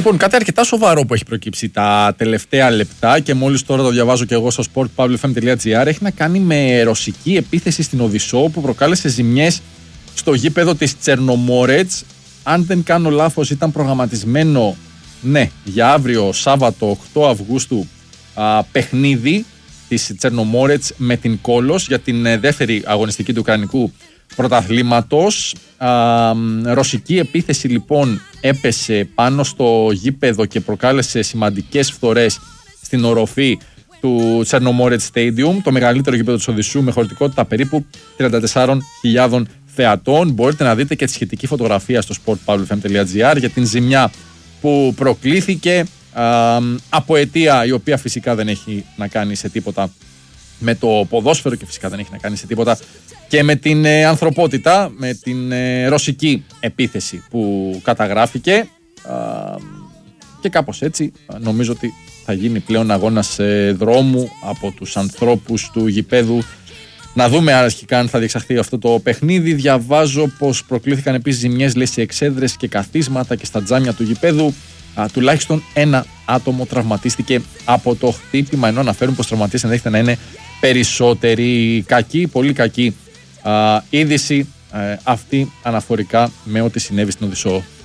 Λοιπόν, κάτι αρκετά σοβαρό που έχει προκύψει τα τελευταία λεπτά και μόλις τώρα το διαβάζω και εγώ στο sportpavlefm.gr, έχει να κάνει με ρωσική επίθεση στην Οδυσσό που προκάλεσε ζημιές στο γήπεδο της Τσερνομόρετς. Αν δεν κάνω λάθος, ήταν προγραμματισμένο για αύριο Σάββατο 8 Αυγούστου παιχνίδι της Τσερνομόρετς με την Κόλος για την δεύτερη αγωνιστική του Ουκρανικού πρωταθλήματος. Ρωσική επίθεση λοιπόν έπεσε πάνω στο γήπεδο και προκάλεσε σημαντικές φθορές στην οροφή του Τσερνομόρετς Stadium, το μεγαλύτερο γήπεδο της Οδυσσού με χωρητικότητα περίπου 34.000 θεατών. Μπορείτε να δείτε και τη σχετική φωτογραφία στο sportpavlefm.gr για την ζημιά που προκλήθηκε από αιτία η οποία φυσικά δεν έχει να κάνει σε τίποτα με το ποδόσφαιρο και φυσικά δεν έχει να κάνει σε τίποτα και με την ανθρωπότητα, με την ρωσική επίθεση που καταγράφηκε, και κάπως έτσι νομίζω ότι θα γίνει πλέον αγώνας δρόμου από τους ανθρώπους του γηπέδου. Να δούμε αρχικά αν θα διεξαχθεί αυτό το παιχνίδι. Διαβάζω πως προκλήθηκαν επίσης ζημιές, λέει, σε εξέδρες και καθίσματα και στα τζάμια του γηπέδου. Τουλάχιστον ένα άτομο τραυματίστηκε από το χτύπημα, ενώ αναφέρουν πως τραυματίες ενδέχεται να είναι περισσότεροι. Πολύ κακή είδηση αυτή αναφορικά με ό,τι συνέβη στην Οδυσσό.